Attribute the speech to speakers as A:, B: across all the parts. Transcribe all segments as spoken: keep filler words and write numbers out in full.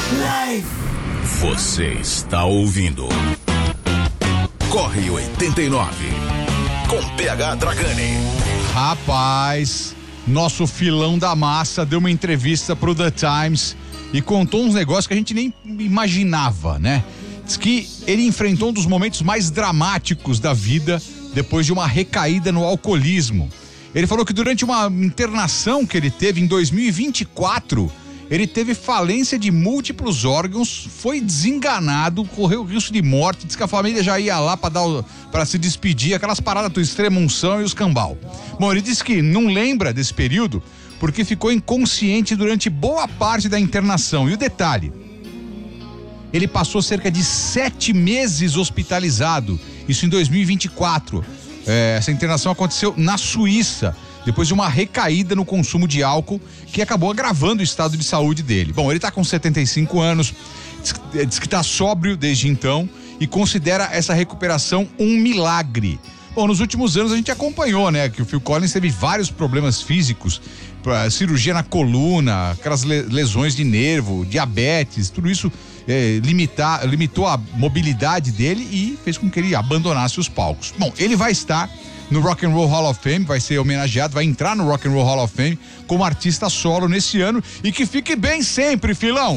A: Você está ouvindo Corre oitenta e nove com P H Dragani.
B: Rapaz, nosso filão da massa deu uma entrevista pro The Times e contou uns negócios que a gente nem imaginava, né? Diz que ele enfrentou um dos momentos mais dramáticos da vida depois de uma recaída no alcoolismo. Ele falou que durante uma internação que ele teve em dois mil e vinte e quatro, ele teve falência de múltiplos órgãos, foi desenganado, correu risco de morte, diz que a família já ia lá para dar para se despedir, aquelas paradas do extrema-unção e os cambal. Bom, ele disse que não lembra desse período porque ficou inconsciente durante boa parte da internação. E o detalhe, ele passou cerca de sete meses hospitalizado, isso em dois mil e vinte e quatro. É, essa internação aconteceu na Suíça, depois de uma recaída no consumo de álcool que acabou agravando o estado de saúde dele. Bom, ele está com setenta e cinco anos, diz, diz que está sóbrio desde então e considera essa recuperação um milagre. Bom, nos últimos anos a gente acompanhou, né, que o Phil Collins teve vários problemas físicos, cirurgia na coluna, aquelas lesões de nervo, diabetes, tudo isso é, limitar, limitou a mobilidade dele e fez com que ele abandonasse os palcos. Bom, ele vai estar no Rock and Roll Hall of Fame, vai ser homenageado, vai entrar no Rock and Roll Hall of Fame como artista solo nesse ano e que fique bem sempre, filão.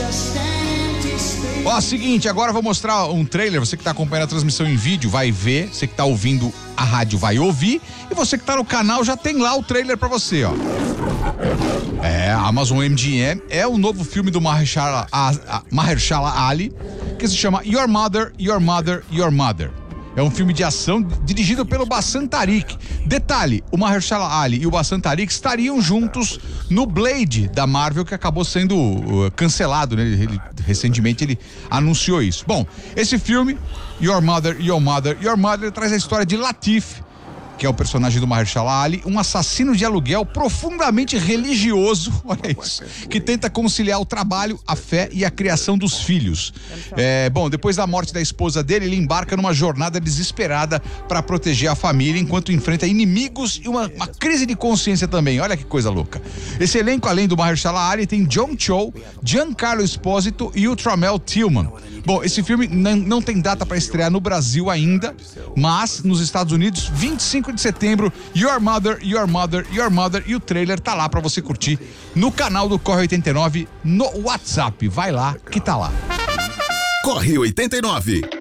B: Ó, seguinte, agora eu vou mostrar um trailer, você que tá acompanhando a transmissão em vídeo vai ver, você que tá ouvindo a rádio vai ouvir e você que tá no canal já tem lá o trailer pra você, ó. É, a Amazon M G M é o novo filme do Mahershala, Mahershala Ali, que se chama Your Mother, Your Mother, Your Mother. É um filme de ação dirigido pelo Basan Tariq. Detalhe, o Mahershala Ali e o Basan Tariq estariam juntos no Blade da Marvel, que acabou sendo uh, cancelado, né? Ele, recentemente ele anunciou isso. Bom, esse filme, Your Mother, Your Mother, Your Mother, traz a história de Latif, que é o personagem do Mahershala Ali, um assassino de aluguel profundamente religioso, olha isso, que tenta conciliar o trabalho, a fé e a criação dos filhos. É, bom, depois da morte da esposa dele, ele embarca numa jornada desesperada para proteger a família, enquanto enfrenta inimigos e uma, uma crise de consciência também. Olha que coisa louca. Esse elenco, além do Mahershala Ali, tem John Cho, Giancarlo Esposito e o Tramel Tillman. Bom, esse filme não, não tem data para estrear no Brasil ainda, mas nos Estados Unidos, vinte e cinco de setembro, Your Mother, Your Mother, Your Mother, e o trailer tá lá para você curtir no canal do Corre oitenta e nove no WhatsApp. Vai lá que tá lá.
A: Corre oitenta e nove.